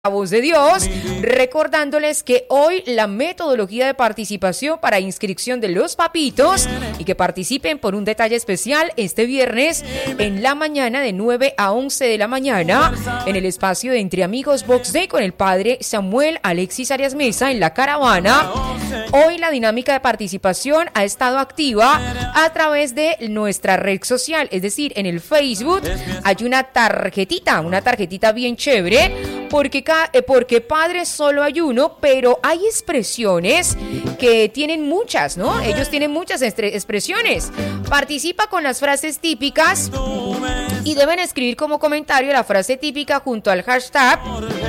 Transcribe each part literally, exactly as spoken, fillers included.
La Voz de Dios, recordándoles que hoy la metodología de participación para inscripción de los papitos y que participen por un detalle especial este viernes en la mañana de nueve a once de la mañana en el espacio de Entre Amigos Box Day con el padre Samuel Alexis Arias Mesa en la caravana. Hoy la dinámica de participación ha estado activa a través de nuestra red social, es decir, en el Facebook hay una tarjetita, una tarjetita bien chévere porque Porque padre solo hay uno, pero hay expresiones que tienen muchas, ¿no? Ellos tienen muchas expresiones. Participa con las frases típicas y deben escribir como comentario la frase típica junto al hashtag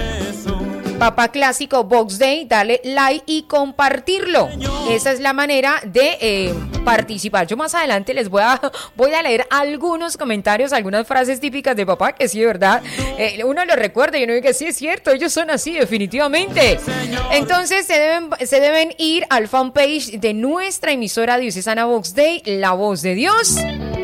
Papá Clásico Box Day, darle like y compartirlo. Esa es la manera de eh, participar. Yo más adelante les voy a, voy a leer algunos comentarios, algunas frases típicas de papá, que sí, de verdad, eh, uno lo recuerda y uno dice que sí, es cierto, ellos son así, definitivamente. Entonces se deben, se deben ir al fanpage de nuestra emisora diocesana Box Day, La Voz de Dios,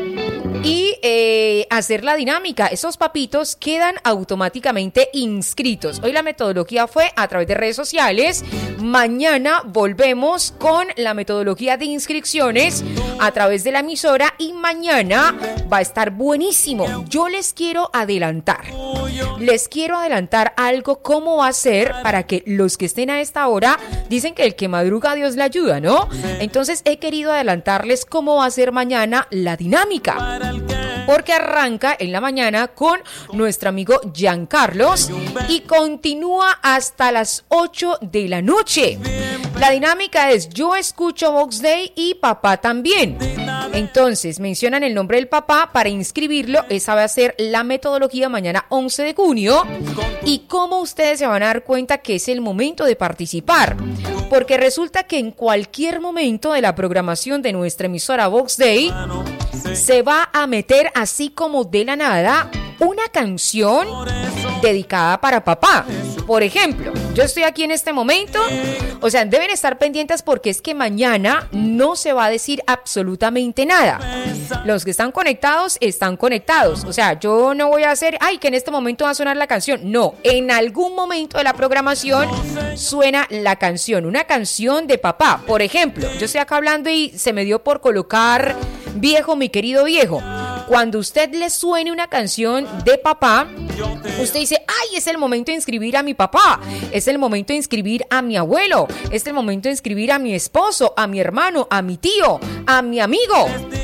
y eh, hacer la dinámica. Esos papitos quedan automáticamente inscritos. Hoy la metodología fue a través de redes sociales. Mañana volvemos con la metodología de inscripciones a través de la emisora y mañana va a estar buenísimo. Yo les quiero adelantar, les quiero adelantar algo, cómo va a ser para que los que estén a esta hora, dicen que el que madruga Dios le ayuda, ¿no? Entonces he querido adelantarles cómo va a ser mañana la dinámica. Porque arranca en la mañana con nuestro amigo Giancarlos y continúa hasta las ocho de la noche. La dinámica es: yo escucho Box Day y papá también. Entonces mencionan el nombre del papá para inscribirlo. Esa va a ser la metodología mañana once de junio. Y cómo ustedes se van a dar cuenta que es el momento de participar. Porque resulta que en cualquier momento de la programación de nuestra emisora Box Day se va a meter así como de la nada una canción dedicada para papá. Por ejemplo, yo estoy aquí en este momento, o sea, deben estar pendientes porque es que mañana no se va a decir absolutamente nada. Los que están conectados, están conectados. O sea, yo no voy a hacer, ay, que en este momento va a sonar la canción. No, en algún momento de la programación suena la canción, una canción de papá. Por ejemplo, yo estoy acá hablando y se me dio por colocar Viejo, mi querido viejo. Cuando usted le suene una canción de papá, usted dice, ay, es el momento de inscribir a mi papá, es el momento de inscribir a mi abuelo, es el momento de inscribir a mi esposo, a mi hermano, a mi tío, a mi amigo.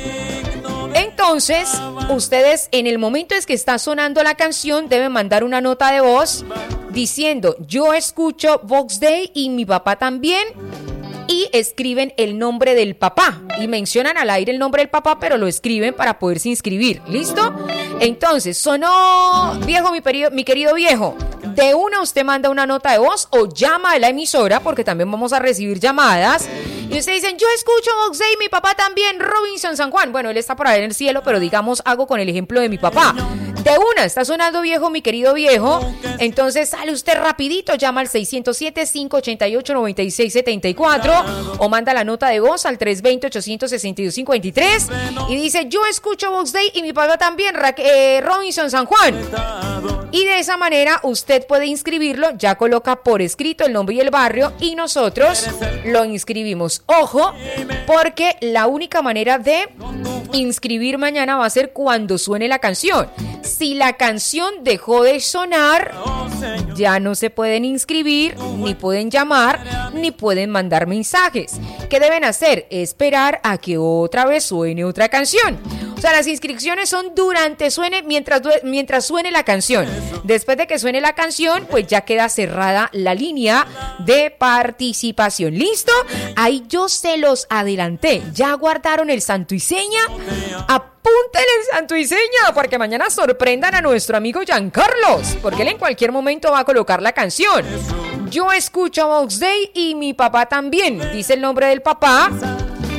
Entonces, ustedes en el momento en que está sonando la canción deben mandar una nota de voz diciendo, yo escucho Box Day y mi papá también. Y escriben el nombre del papá y mencionan al aire el nombre del papá, pero lo escriben para poderse inscribir. ¿Listo? Entonces, sonó Viejo, mi, peri- mi querido viejo. De una usted manda una nota de voz o llama a la emisora, porque también vamos a recibir llamadas. Y ustedes dicen, yo escucho Box Day, mi papá también, Robinson San Juan. Bueno, él está por ahí en el cielo, pero digamos, hago con el ejemplo de mi papá. De una, está sonando Viejo, mi querido viejo. Entonces sale usted rapidito, llama al seis cero siete, cinco ocho ocho, nueve seis siete cuatro o manda la nota de voz al tres dos cero, ocho seis dos, cinco tres y dice, yo escucho Box Day y mi papá también, Ra- eh, Robinson San Juan. Y de esa manera usted puede inscribirlo, ya coloca por escrito el nombre y el barrio y nosotros lo inscribimos. Ojo, porque la única manera de inscribir mañana va a ser cuando suene la canción. Si la canción dejó de sonar, ya no se pueden inscribir, ni pueden llamar, ni pueden mandar mensajes. ¿Qué deben hacer? Esperar a que otra vez suene otra canción. O sea, las inscripciones son durante suene, mientras, mientras suene la canción. Después de que suene la canción, pues ya queda cerrada la línea de participación. ¿Listo? Ahí yo se los adelanté. ¿Ya guardaron el santo y seña? Apúntenle el santo y seña, porque mañana sorprendan a nuestro amigo Giancarlos, porque él en cualquier momento va a colocar la canción. Yo escucho Box Day y mi papá también. Dice el nombre del papá.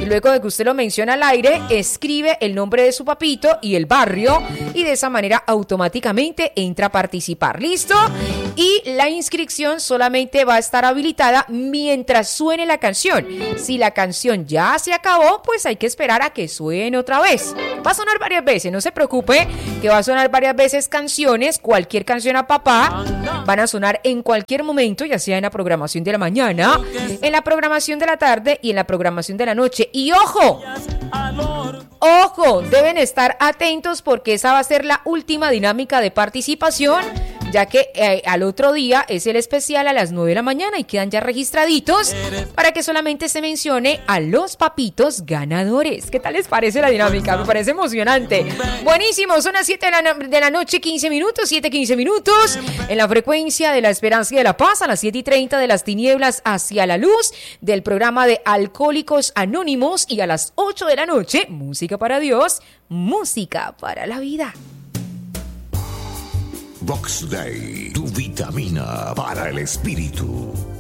luego de que usted lo menciona al aire, escribe el nombre de su papito y el barrio y de esa manera automáticamente entra a participar. ¿Listo? Y la inscripción solamente va a estar habilitada mientras suene la canción. Si la canción ya se acabó, pues hay que esperar a que suene otra vez. Va a sonar varias veces, no se preocupe, que va a sonar varias veces canciones, cualquier canción a papá, van a sonar en cualquier momento, ya sea en la programación de la mañana, en la programación de la tarde y en la programación de la noche. Y ojo, ojo, deben estar atentos porque esa va a ser la última dinámica de participación, ya que eh, al otro día es el especial a las nueve de la mañana y quedan ya registraditos para que solamente se mencione a los papitos ganadores. ¿Qué tal les parece la dinámica? Me parece emocionante. Buenísimo, son las siete de la, de la noche, quince minutos, siete quince minutos, en la frecuencia de la esperanza y de la paz, a las siete y treinta de las tinieblas hacia la luz, del programa de Alcohólicos Anónimos, y a las ocho de la noche, música para Dios, música para la vida. Box Day, tu vitamina para el espíritu.